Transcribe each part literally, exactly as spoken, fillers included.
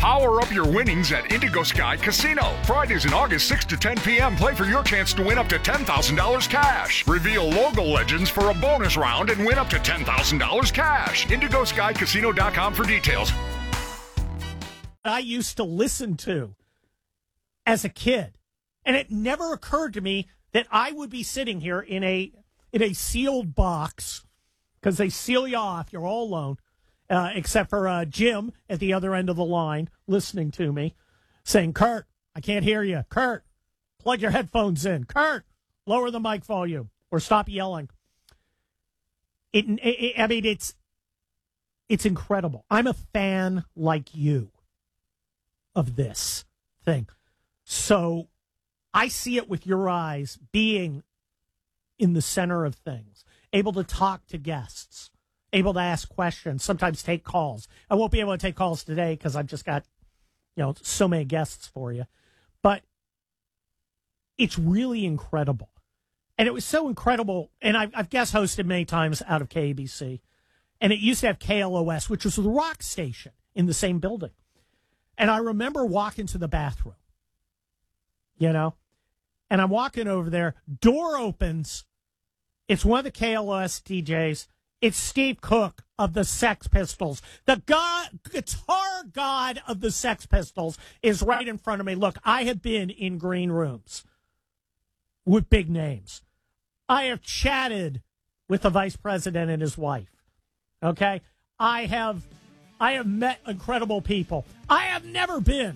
Power up your winnings at Indigo Sky Casino. Fridays in August, six to ten p.m. Play for your chance to win up to ten thousand dollars cash. Reveal logo legends for a bonus round and win up to ten thousand dollars cash. indigo sky casino dot com for details. I used to listen to as a kid, and it never occurred to me that I would be sitting here in a in a sealed box, because they seal you off. You're all alone. Uh, except for uh, Jim at the other end of the line listening to me saying, Kurt, I can't hear you. Kurt, plug your headphones in. Kurt, lower the mic volume or stop yelling. It, it, I mean, it's it's incredible. I'm a fan like you of this thing. So I see it with your eyes, being in the center of things, able to talk to guests, able to ask questions, sometimes take calls. I won't be able to take calls today because I've just got, you know, so many guests for you. But it's really incredible. And it was so incredible. And I've, I've guest hosted many times out of K A B C. And it used to have K L O S, which was the rock station in the same building. And I remember walking to the bathroom, you know, and I'm walking over there. Door opens. It's one of the K L O S D Js. It's Steve Cook of the Sex Pistols. The god, guitar god of the Sex Pistols is right in front of me. Look, I have been in green rooms with big names. I have chatted with the vice president and his wife. Okay? I have, I have met incredible people. I have never been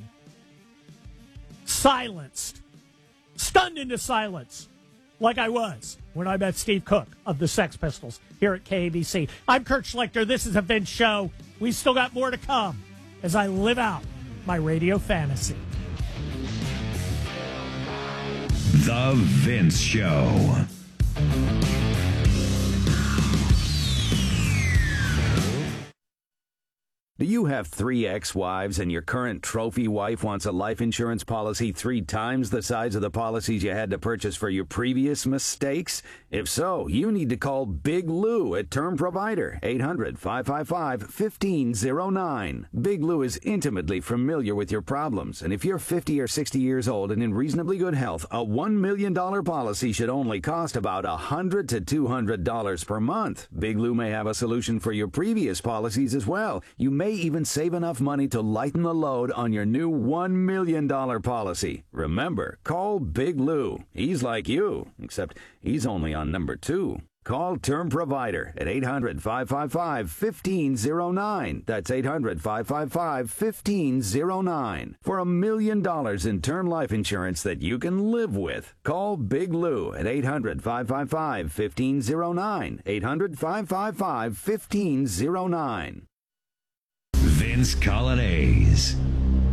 silenced, stunned into silence like I was when I met Steve Cook of the Sex Pistols here at K A B C. I'm Kurt Schlichter. This is a Vince Show. We've still got more to come as I live out my radio fantasy. The Vince Show. Do you have three ex-wives and your current trophy wife wants a life insurance policy three times the size of the policies you had to purchase for your previous mistakes? If so, you need to call Big Lou at Term Provider, eight hundred, five five five, one five zero nine. Big Lou is intimately familiar with your problems, and if you're fifty or sixty years old and in reasonably good health, a one million dollars policy should only cost about one hundred to two hundred dollars per month. Big Lou may have a solution for your previous policies as well. You may even save enough money to lighten the load on your new one million dollars policy. Remember, call Big Lou. He's like you, except he's only on number two. Call Term Provider at eight hundred, five five five, one five zero nine. That's eight hundred, five five five, one five zero nine. For a million dollars in term life insurance that you can live with. Call Big Lou at eight hundred, five five five, one five zero nine. eight hundred, five five five, one five zero nine. Vince Colonnese.